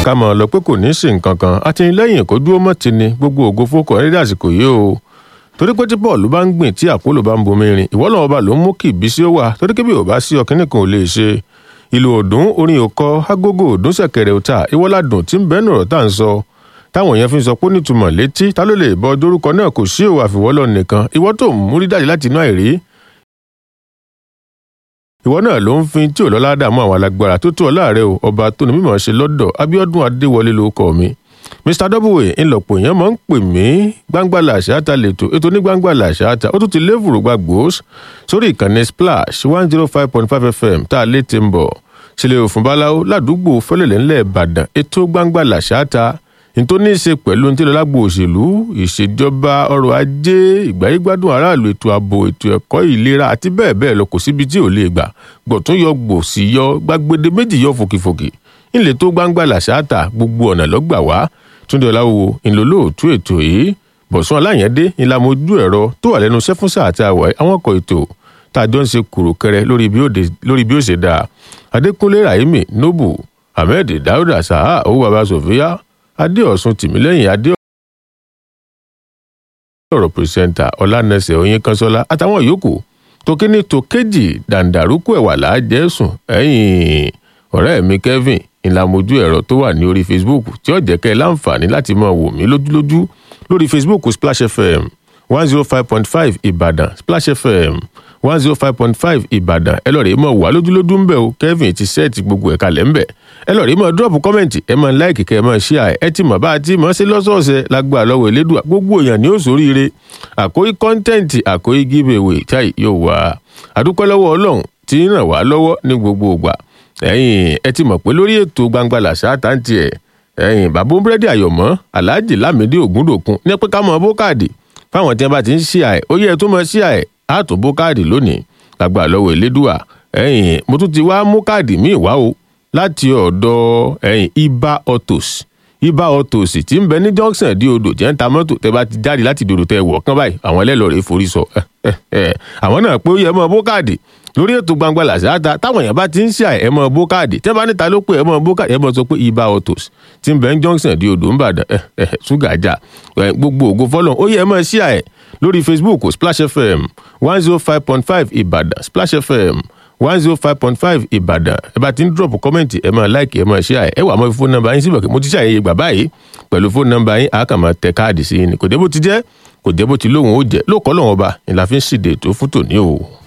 ká mọ̀ lọ pé kò ní sí nǹkan kan àtìlẹ́yìn kó dúró mọ́ ti ni gbogbo ògo fókò ẹni dàsìkò yìí o torí pé tí bọ́ọ̀lù bá ń gbìn tí àpòlò bá ń bomi rin ìwọ lọ́wọ́ bá ló ń mú kí ìbísí ó wà torí kébì ò bá sí ọkìnní kan ò lè ṣe ìlú ọdún orin òkọ agogo ọdún ṣẹ̀kẹ̀rẹ̀ òta ìwọ́ládùn tí ń bẹ́nu ọ̀rọ̀ tá à ń sọ táwọn èèyàn fi ń sọ pé nítumọ̀ létí ta ló lè bọ dórúkọ náà kò sí òwò àfiwọ́lọ́ nìkan ìwọ tó ń múrí jáde láti inú àìrí ìwọ náà ló ń fi tí ò lọ́lá dààmú àwọn alágbára tó tó ọ láàrẹ o ọba tó ní mímọ̀ ṣe lọ́dọ̀ Abíọ́dún Adéwọlé ló kọ mi Mr. Double ńlọpọ̀ èèyàn máa ń pè mí Gbangba Làṣáátà lẹ́tọ̀ ètò ní Gbangba Làṣáátà ó tún ti lévùrú gbàgbós sórí ìkànnì Splash 105.5 FM tá a lè ti ń bọ̀ sílẹ̀ òfin báláwo ládùúgbò Fẹ́lẹ́lẹ̀ ńlẹ̀ Ìbàdàn ètò Gbangba Làṣáátà nítorí ní í ṣe pẹ̀lú ní tí lọ́lágbó òṣèlú ìṣèjọba ọrọ̀ ajé ìgbáyégbádùn aráàlú ètò ààbò ètò ẹ̀kọ́ ìlera àti bẹ́ẹ̀ bẹ́ẹ̀ lọ kò síbi tí ò lè gbà gbọ̀tún yọ gbòsì yọ gbàgbede méjì yọ fòkìfòkì ńlẹ̀ tó Gbangba Làṣáátà gbogbo ọ̀nà lọ́gbà wá Túndé Ọláwúwo ńlọlọ́ọ̀tú ètò yìí Bọ̀sún Aláyẹ̀dé ńlámojú ẹ̀rọ tó wà lẹ́nu iṣẹ́ fún sáà àti àwọ̀ àwọn ọkọ̀ ètò tá a jọ ń ṣe kùrùkẹrẹ lórí bí ó ṣe dáa Adékúnlé Ráìmì Nóbù Ahmed Dáúdà Sàhà owó baba Sofia Adéọ̀sùn Tìmílẹ́yìn Adéọ̀rọ̀ pírẹsẹ̀ntà Ọlánẹsẹ̀ Oyinkanṣọ́lá àtàwọn yòókù tókíní tókéjì dàǹdàrúkú ẹ̀wà láàjẹsùn ẹ̀yìn ọ̀rẹ́ mi Kevin ìlàmójú ẹ̀rọ tó wà ní orí Facebook tí ó jẹ́ kẹ́ láǹfààní láti máa wò mí lójúlójú lórí Facebook Splash FM 105.5 Ìbàdàn Splash FM 105.5 Ìbàdàn ẹ lọ rèé mọ̀ wá lójúlójú ń bẹ̀ o Kevin ti sẹ́ẹ̀tì gbogbo ẹ̀ka lẹ́ ń bẹ̀ ẹ lọ rèé mọ̀ dúrọ́ọ̀pù kọ́mẹ̀ntì ẹ mọ̀ láìkì kẹ́ ẹ mọ̀ ṣíà ẹ ti mọ̀ bá a ti mọ̀ ṣe lọ́sọ̀ọ̀sẹ̀ lágbà lọ́wọ́ Elédùà gbogbo èèyàn ní ó ṣoríire àkóyí kọ́ńtẹ́ǹtì àkóyí giveaway chai yóò wá àdúpẹ́ lọ́wọ́ Ọlọ́run tí ń ràn wá lọ́wọ́ ní gbogbo ìgbà ẹ̀yin ẹ ti mọ̀ pé lórí ètò Gbangba Làṣáátà ń tiẹ̀ ẹ̀yin bàbá búrẹ́dì àyọ̀mọ́ Alhaji Lámídì Ògúndòkun ní pé ká mọ̀ bó káàdì fáwọn tí wọ́n bá ti ń ṣíà ẹ̀ ó yẹ tó mọ̀ ṣíà ẹ̀ á tó bó káàdì lónìí lágbà lọ́wọ́ Elédùà ẹ̀yin mo tún ti wá mú káàdì míì wá o láti ọ̀dọ̀ ẹ̀yin Iba Autos tí ń bẹ ní junction di odò jẹ́ ń ta mọ́tò tẹ́ bá ti jáde láti dòdò tẹ́ wọ̀ kán báyìí àwọn ẹlẹ́lọ́rẹ́ forí sọ àwọn náà pé ó yẹ mọ́ bó káàdì lórí ètò Gbangba Làṣáátà táwọn èèyàn bá ti ń ṣe ẹ mọ́ bó káàdì tẹ́ bá níta ló pé ẹ mọ́ bó káàdì ẹ mọ́ sọ pé Iba Autos tí ń bẹ ní junction di odò ńbàdàn ṣúgàjà gbogbo ògo fọ́lọ́run ó yẹ mọ́ ṣí ẹ lórí Facebook Splash FM 105.5 Ìbàdàn Splash FM 105.5 Ìbàdàn ẹ bá ti ń drop kọ́mẹ̀ntì ẹ máa like ẹ máa share ẹ wà mọ́ fóònù nọ́mbà yín síbẹ̀ mo ti ṣàyẹ̀yẹ gbà báyìí pẹ̀lú fóònù nọ́mbà yín a kàn máa tẹ káàdì sí i ní kò dé bó ti jẹ́ kò dé bó ti lóhùn ó jẹ́ lóòkọ́ lọ́wọ́ ọba ìlàfín ṣìdè tó fún tòní o.